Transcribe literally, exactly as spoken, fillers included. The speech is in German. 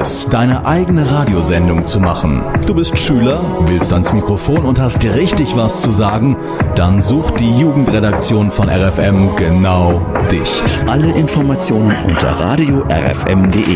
es, deine eigene Radiosendung zu machen? Du bist Schüler, willst ans Mikrofon und hast richtig was zu sagen? Dann sucht die Jugendredaktion von R F M genau dich. Alle Informationen unter radio punkt r f m punkt d e.